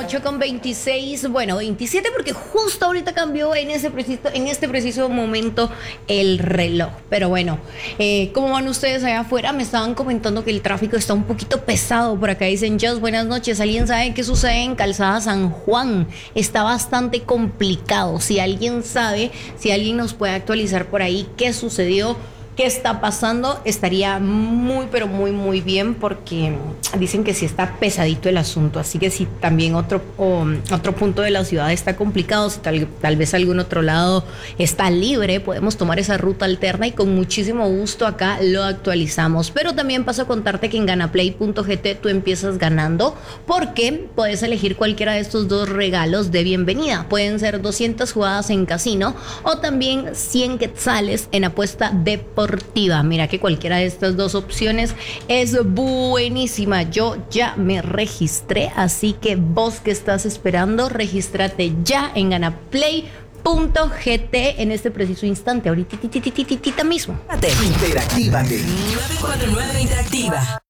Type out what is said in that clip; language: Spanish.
8:26, bueno, 27 porque justo ahorita cambió en este preciso momento el reloj. Pero bueno, ¿cómo van ustedes allá afuera? Me estaban comentando que el tráfico está un poquito pesado. Por acá dicen, Just, buenas noches. ¿Alguien sabe qué sucede en Calzada San Juan? Está bastante complicado. Si alguien sabe, si alguien nos puede actualizar por ahí qué sucedió, qué está pasando, estaría muy, pero muy, muy bien, porque dicen que sí está pesadito el asunto. Así que si también otro punto de la ciudad está complicado, si tal vez algún otro lado está libre, podemos tomar esa ruta alterna y con muchísimo gusto acá lo actualizamos. Pero también paso a contarte que en ganaplay.gt tú empiezas ganando, porque puedes elegir cualquiera de estos dos regalos de bienvenida. Pueden ser 200 jugadas en casino o también 100 quetzales en apuesta deportiva. Mira que cualquiera de estas dos opciones es buenísima. Yo ya me registré, así que vos que estás esperando, regístrate ya en ganaplay.gt en este preciso instante, ahorita mismo. Interactívate. 949 Interactiva.